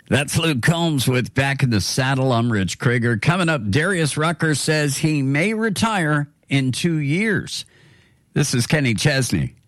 That's Luke Combs with Back in the Saddle. I'm Rich Krieger. Coming up, Darius Rucker says he may retire in 2 years. This is Kenny Chesney.